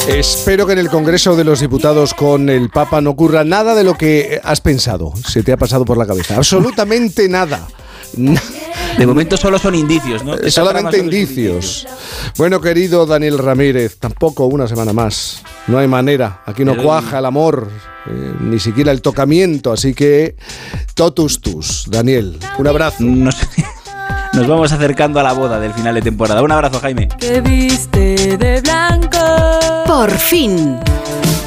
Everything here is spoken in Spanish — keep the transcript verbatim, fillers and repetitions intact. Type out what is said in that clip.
Espero que en el Congreso de los Diputados con el Papa no ocurra nada de lo que has pensado, se te ha pasado por la cabeza. Absolutamente nada. De momento solo son indicios, ¿no? Solamente indicios. Bueno, querido Daniel Ramírez, tampoco una semana más. No hay manera. Aquí no cuaja el amor, eh, ni siquiera el tocamiento. Así que, totus tus, Daniel. Un abrazo. Nos, nos vamos acercando a la boda del final de temporada. Un abrazo, Jaime. Que viste de blanco. Por fin.